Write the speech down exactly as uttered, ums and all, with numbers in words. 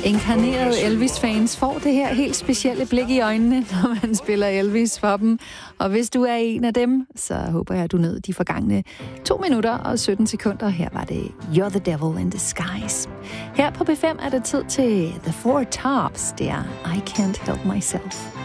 Inkarnerede Elvis-fans får det her helt specielle blik i øjnene, når man spiller Elvis for dem. Og hvis du er en af dem, så håber jeg, at du nød de forgangne to minutter og sytten sekunder. Her var det You're the Devil in Disguise. Her på B fem er det tid til The Four Tops. Det er I Can't Help Myself.